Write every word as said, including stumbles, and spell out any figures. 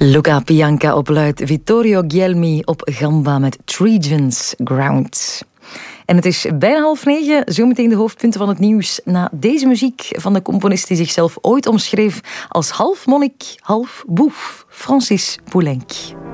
Luca Pianca op luid, Vittorio Guglielmi op gamba met Trajan's Ground. En het is bijna half negen, zometeen de hoofdpunten van het nieuws. Na deze muziek van de componist die zichzelf ooit omschreef als half monnik, half boef, Francis Poulenc.